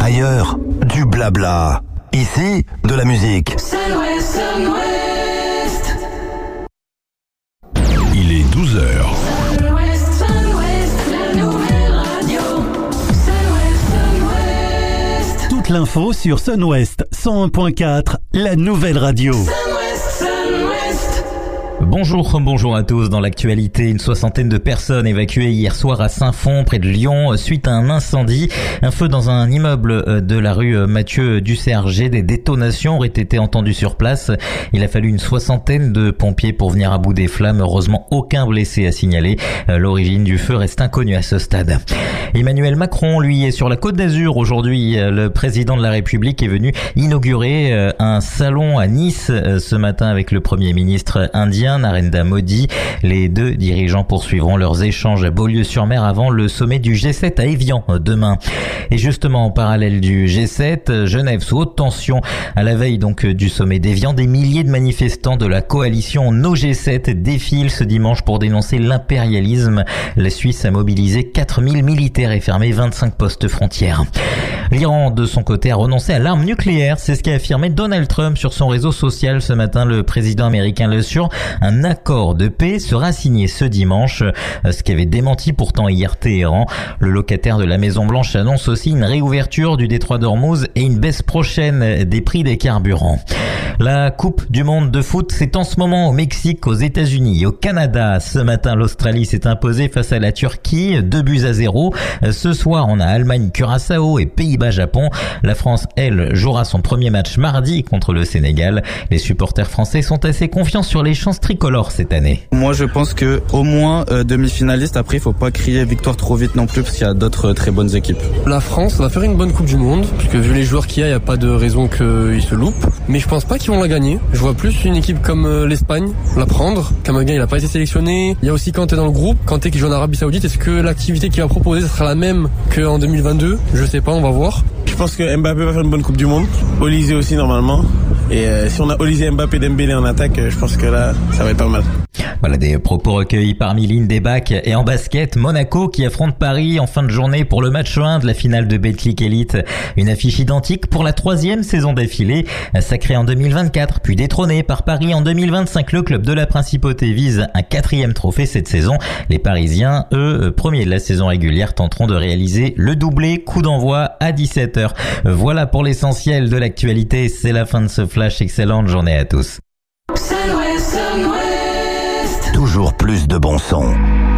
Ailleurs, du blabla. Ici, de la musique. Sun-Ouest, Sun-Ouest. Il est 12h. Sun-Ouest, Sun-Ouest, la nouvelle radio. Sun-Ouest, Sun-Ouest. Toute l'info sur Sun-Ouest 101.4, la nouvelle radio. Sun-Ouest, Sun-Ouest. Bonjour à tous. Dans l'actualité, une soixantaine de personnes évacuées hier soir à Saint-Fond, près de Lyon, suite à un incendie. Un feu dans un immeuble de la rue Mathieu Ducerger. Des détonations auraient été entendues sur place. Il a fallu une soixantaine de pompiers pour venir à bout des flammes. Heureusement, aucun blessé à signaler. L'origine du feu reste inconnue à ce stade. Emmanuel Macron, lui, est sur la Côte d'Azur aujourd'hui. Le président de la République est venu inaugurer un salon à Nice ce matin avec le Premier ministre indien, Narendra Modi. Les deux dirigeants poursuivront leurs échanges à Beaulieu-sur-Mer avant le sommet du G7 à Évian demain. Et justement, en parallèle du G7, Genève sous haute tension. À la veille donc du sommet d'Évian, des milliers de manifestants de la coalition No G7 défilent ce dimanche pour dénoncer l'impérialisme. La Suisse a mobilisé 4000 militaires et fermé 25 postes frontières. L'Iran, de son côté, a renoncé à l'arme nucléaire. C'est ce qu'a affirmé Donald Trump sur son réseau social ce matin. Le président américain l'assure. Un accord de paix sera signé ce dimanche, ce qu'avait démenti pourtant hier Téhéran. Le locataire de la Maison Blanche annonce aussi une réouverture du détroit d'Ormuz et une baisse prochaine des prix des carburants. La Coupe du monde de foot, c'est en ce moment au Mexique, aux États-Unis et au Canada. Ce matin, l'Australie s'est imposée face à la Turquie, 2-0. Ce soir, on a Allemagne-Curaçao et Pays-Bas-Japon. La France, elle, jouera son premier match mardi contre le Sénégal. Les supporters français sont assez confiants sur les chances tricolores cette année. Moi, je pense que au moins demi-finaliste. Après, il faut pas crier victoire trop vite non plus parce qu'il y a d'autres très bonnes équipes. La France va faire une bonne Coupe du Monde, puisque vu les joueurs qu'il y a pas de raison qu'ils se loupent. Mais je pense pas qu'ils vont la gagner. Je vois plus une équipe comme l'Espagne la prendre. Kamavinga, il a pas été sélectionné. Il y a aussi Kanté dans le groupe. Kanté qui joue en Arabie Saoudite. Est-ce que l'activité qu'il va proposer sera la même qu'en 2022 ? Je sais pas, on va voir. Je pense que Mbappé va faire une bonne Coupe du Monde. Olysée aussi normalement. Et si on a Olysée, Mbappé, Dembélé en attaque, je pense que là, ça va être pas mal. Voilà des propos recueillis par Miline Debac. Et en basket, Monaco qui affronte Paris en fin de journée pour le match 1 de la finale de Betclic Elite. Une affiche identique pour la 3e saison d'affilée. Sacré en 2024, puis détrôné par Paris en 2025. Le club de la Principauté vise un 4e trophée cette saison. Les Parisiens, eux, premiers de la saison régulière, tenteront de réaliser le doublé. Coup d'envoi à 17h. Voilà pour l'essentiel de l'actualité. C'est la fin de ce flash. Excellente journée à tous. Sun-Ouest, Sun-Ouest. Toujours plus de bon son.